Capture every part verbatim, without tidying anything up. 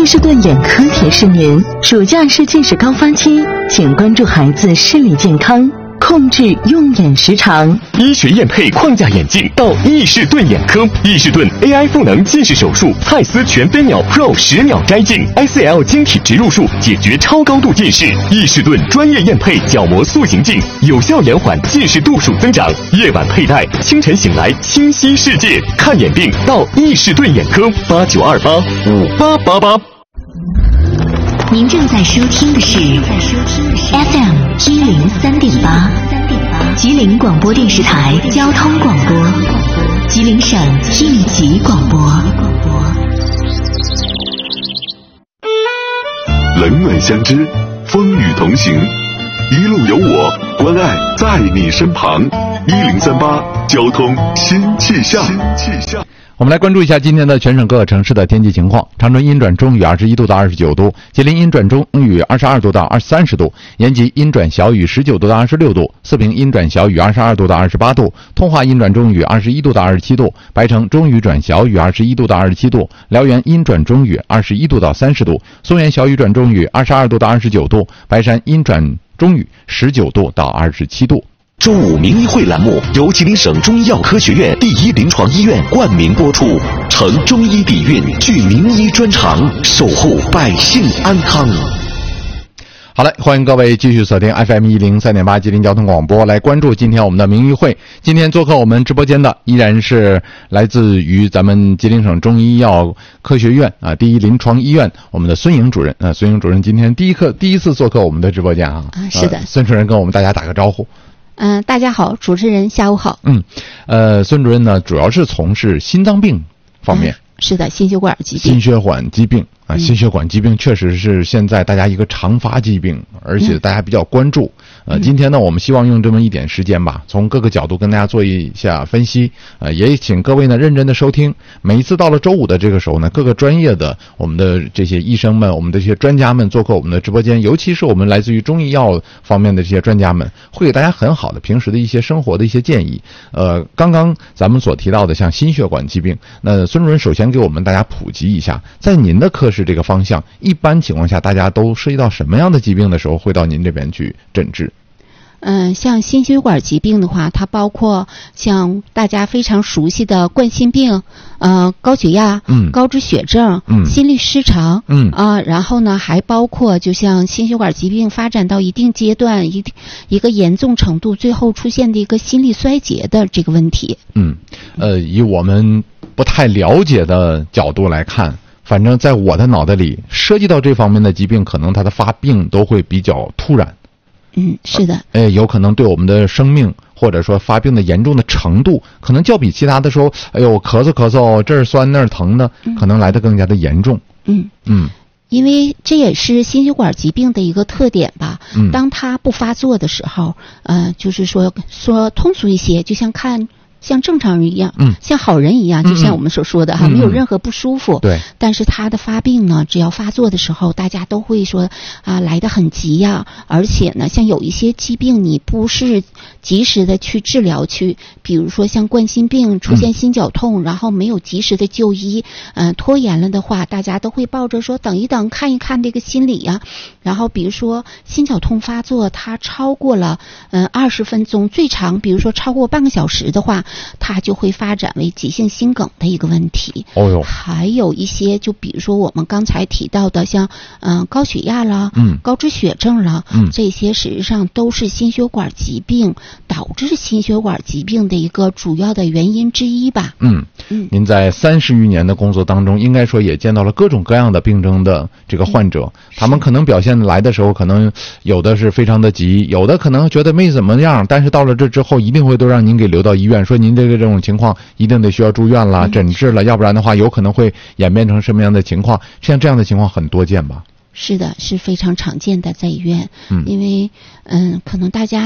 伊士顿眼科提示您：暑假是近视高发期，请关注孩子视力健康，控制用眼时长。 医学验配框架眼镜到伊士顿眼科，伊士顿 A I 赋能近视手术，蔡司全飞秒 Pro 十秒摘镜 ，S L 晶体植入术解决超高度近视。伊士顿专业验配角膜塑形镜，有效延缓近视度数增长。夜晚佩戴，清晨醒来清晰世界。看眼病到伊士顿眼科，八九二八五八八八。 您正在收听的是 F M 一零三点八，吉林广播电视台交通广播，吉林省应急广播。 冷暖相知，风雨同行，一路有我，关爱在你身旁。一零三八交通新气象。新气象。 我们来关注一下今天的全省各个城市的天气情况。长春阴转中雨二十一度到二十九度，吉林阴转中雨二十二度到二三十度，延吉阴转小雨十九度到二十六度，四平阴转小雨二十二度到二十八度，通化阴转中雨二十一度到二十七度，白城中雨转小雨二十一度到二十七度，辽源阴转中雨二十一度到三十度，松原小雨转中雨二十二度到二十九度，白山阴转中雨十九度到二十七度。 中午名医会栏目由吉林省中医药科学院第一临床医院冠名播出，承中医底蕴，具名医专长，守护百姓安康。 好嘞，欢迎各位继续锁定 F M 一零三点八吉林交通广播，来关注今天我们的名医会。今天做客我们直播间的依然是来自于咱们吉林省中医药科学院啊第一临床医院我们的孙颖主任啊，孙颖主任今天第一课第一次做客我们的直播间啊。 啊，是的。 呃、孙主任跟我们大家打个招呼。 嗯、呃，大家好，主持人下午好。 嗯，呃，孙主任呢，主要是从事心脏病方面。嗯、 是的，心血管疾病。 心血管疾病啊，心血管疾病确实是现在大家一个常发疾病，而且大家比较关注。呃，今天呢，我们希望用这么一点时间吧，从各个角度跟大家做一下分析。呃，也请各位呢认真的收听。每一次到了周五的这个时候呢，各个专业的我们的这些医生们，我们的这些专家们做客我们的直播间，尤其是我们来自于中医药方面的这些专家们，会给大家很好的平时的一些生活的一些建议。呃，刚刚咱们所提到的像心血管疾病，那孙主任首先给我们大家普及一下，在您的科室这个方向，一般情况下大家都涉及到什么样的疾病的时候会到您这边去诊治？ 嗯、呃，像心血管疾病的话，它包括像大家非常熟悉的冠心病、呃高血压、嗯、高脂血症、嗯、心律失常，嗯啊、呃，然后呢还包括就像心血管疾病发展到一定阶段、一一个严重程度，最后出现的一个心力衰竭的这个问题。 嗯，呃，以我们不太了解的角度来看，反正在我的脑袋里，涉及到这方面的疾病，可能它的发病都会比较突然。 嗯，是的。 哎，有可能对我们的生命或者说发病的严重的程度，可能较比其他的时候，哎呦咳嗽咳嗽这儿酸那儿疼的，可能来得更加的严重。 嗯嗯， 因为这也是心血管疾病的一个特点吧。嗯，当它不发作的时候，呃，就是说说通俗一些，就像看。像正常人一样，嗯，像好人一样，就像我们所说的哈，嗯、没有任何不舒服。对。但是他的发病呢，只要发作的时候，大家都会说啊，来得很急呀。而且呢，像有一些疾病，你不是及时的去治疗去，比如说像冠心病出现心绞痛，嗯、然后没有及时的就医，嗯、呃，拖延了的话，大家都会抱着说等一等，看一看这个心理呀。然后比如说心绞痛发作，它超过了嗯二十分钟，最长比如说超过半个小时的话。它就会发展为急性心梗的一个问题。哦哟，还有一些，就比如说我们刚才提到的，像嗯、呃、高血压啦，嗯，高脂血症啦，嗯，这些实际上都是心血管疾病导致心血管疾病的一个主要的原因之一吧。嗯嗯， 您在三十余年的工作当中，应该说也见到了各种各样的病症的这个患者，嗯、他们可能表现来的时候，可能有的是非常的急，有的可能觉得没怎么样，但是到了这之后，一定会都让您给留到医院，说您这个这种情况一定得需要住院了、诊治了，要不然的话有可能会演变成什么样的情况？像这样的情况很多见吧？ 是的，是非常常见的，在医院。嗯，因为嗯，可能大家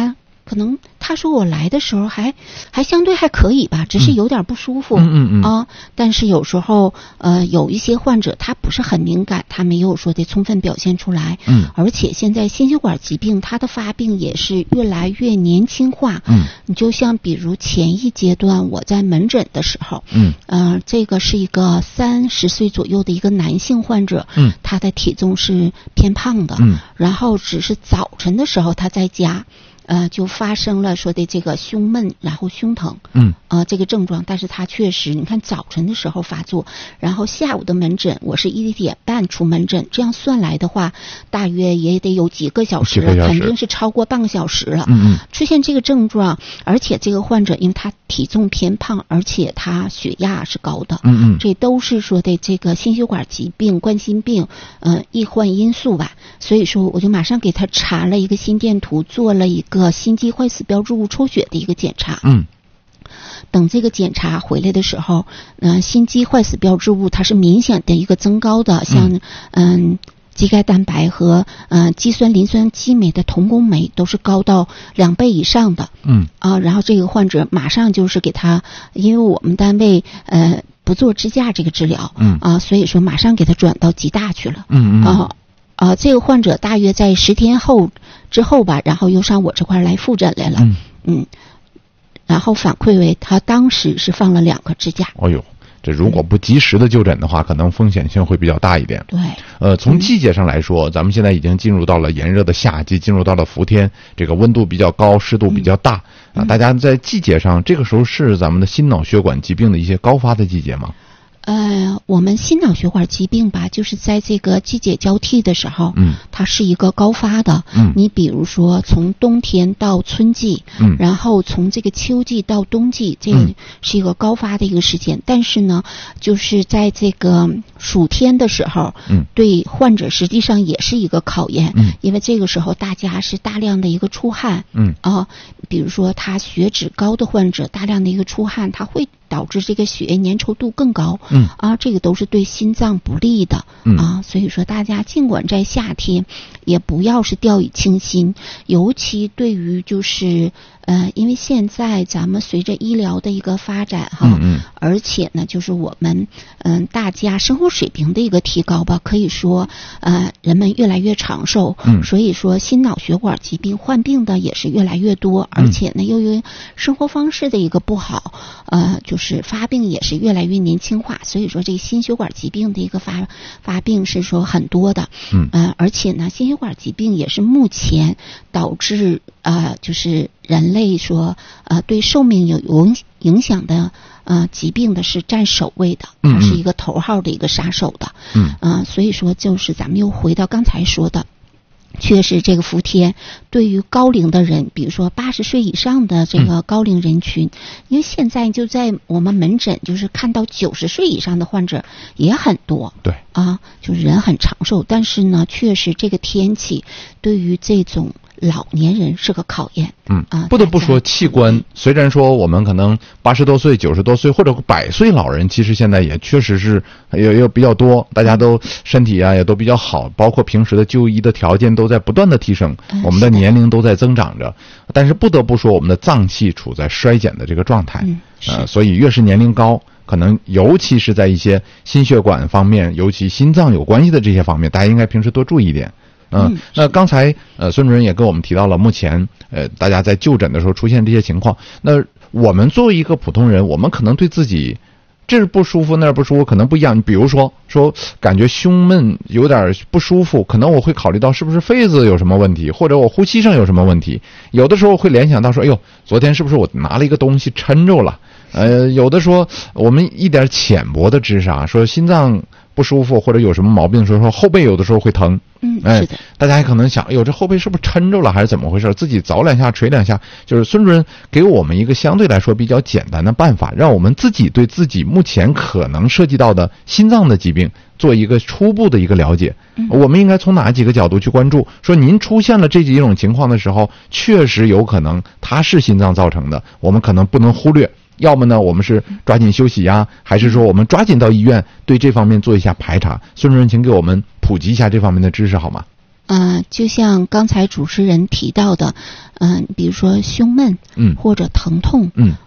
可能他说我来的时候还还相对还可以吧，只是有点不舒服， 嗯嗯嗯啊，但是有时候呃有一些患者他不是很敏感，他没有说的充分表现出来， 嗯， 而且现在心血管疾病它的发病也是越来越年轻化， 嗯， 你就像比如前一阶段我在门诊的时候， 嗯， 呃，这个是一个三十岁左右的一个男性患者， 嗯， 他的体重是偏胖的， 嗯， 然后只是早晨的时候他在家。呃，就发生了说的这个胸闷，然后胸疼， 嗯， 呃，这个症状，但是他确实，你看早晨的时候发作，然后下午的门诊，我是一点半出门诊，这样算来的话，大约也得有几个小时， 几个小时肯定是超过半个小时了。 嗯嗯， 出现这个症状，而且这个患者因为他体重偏胖，而且他血压是高的， 嗯嗯， 这都是说的这个心血管疾病、冠心病，呃，易患因素吧。所以说，我就马上给他查了一个心电图，做了一个。个心肌坏死标志物抽血的一个检查， 嗯， 等这个检查回来的时候，呃，心肌坏死标志物它是明显的一个增高的，像嗯，肌钙蛋白和呃肌酸磷酸激酶的同工酶都是高到两倍以上的， 嗯啊，然后这个患者马上就是给他，因为我们单位呃不做支架这个治疗， 嗯啊，所以说马上给他转到吉大去了， 嗯嗯啊。啊、呃，这个患者大约在十天后之后吧，然后又上我这块来复诊来了， 嗯嗯，然后反馈为他当时是放了两个支架。 哦呦，这如果不及时的就诊的话，可能风险性会比较大一点。 对， 呃，从季节上来说，嗯、咱们现在已经进入到了炎热的夏季，进入到了伏天，这个温度比较高，湿度比较大、嗯、啊。大家在季节上，这个时候是咱们的心脑血管疾病的一些高发的季节吗？ 呃，我们心脑血管疾病吧，就是在这个季节交替的时候， 嗯， 它是一个高发的， 嗯， 你比如说从冬天到春季， 嗯， 然后从这个秋季到冬季，这个是一个高发的一个时间。嗯、但是呢，就是在这个暑天的时候， 嗯， 对患者实际上也是一个考验， 嗯， 因为这个时候大家是大量的一个出汗， 嗯啊，比如说他血脂高的患者，大量的一个出汗，他会导致这个血液粘稠度更高， 嗯啊，这个都是对心脏不利的， 嗯啊，所以说大家尽管在夏天，也不要是掉以轻心，尤其对于就是呃，因为现在咱们随着医疗的一个发展哈， 嗯嗯， 而且呢，就是我们嗯、呃、大家生活水平的一个提高吧，可以说呃人们越来越长寿， 嗯， 所以说心脑血管疾病患病的也是越来越多，而且呢，又因为生活方式的一个不好，呃，就是发病也是越来越年轻化，所以说这个心血管疾病的一个发发病是说很多的， 嗯， 呃，而且呢，心血管疾病也是目前导致呃就是人类说呃对寿命有影影响的呃疾病的是占首位的，它是一个头号的一个杀手的， 嗯， 呃，所以说就是咱们又回到刚才说的。确实，这个伏天对于高龄的人，比如说八十岁以上的这个高龄人群，嗯、因为现在就在我们门诊，就是看到九十岁以上的患者也很多。 对啊，就是人很长寿，但是呢，确实这个天气对于这种老年人是个考验。 嗯啊， 不得不说，器官虽然说我们可能八十多岁、九十多岁或者百岁老人，其实现在也确实是也也比较多，大家都身体啊也都比较好，包括平时的就医的条件都在不断的提升， 嗯、 我们的年龄都在增长着。但是不得不说，我们的脏器处在衰减的这个状态。 嗯， 呃，所以越是年龄高，可能尤其是在一些心血管方面，尤其心脏有关系的这些方面，大家应该平时多注意一点。嗯， 嗯那刚才呃孙主任也跟我们提到了，目前呃大家在就诊的时候出现这些情况，那我们作为一个普通人，我们可能对自己这儿不舒服那儿不舒服可能不一样。比如说说感觉胸闷有点不舒服，可能我会考虑到是不是肺子有什么问题，或者我呼吸上有什么问题。有的时候会联想到说，哎呦，昨天是不是我拿了一个东西抻着了？呃，有的说我们一点浅薄的知识啊，说心脏不舒服或者有什么毛病的时候，说后背有的时候会疼。 嗯， 哎， 是的， 大家还可能想，哎呦，这后背是不是抻着了，还是怎么回事？自己凿两下、捶两下。就是孙主任给我们一个相对来说比较简单的办法，让我们自己对自己目前可能涉及到的心脏的疾病做一个初步的一个了解。 嗯、 我们应该从哪几个角度去关注？说您出现了这几种情况的时候，确实有可能它是心脏造成的，我们可能不能忽略。要么呢，我们是抓紧休息呀，还是说我们抓紧到医院对这方面做一下排查？孙主任，请给我们普及一下这方面的知识好吗？ 呃，就像刚才主持人提到的，嗯、呃，比如说胸闷， 嗯， 或者疼痛， 嗯，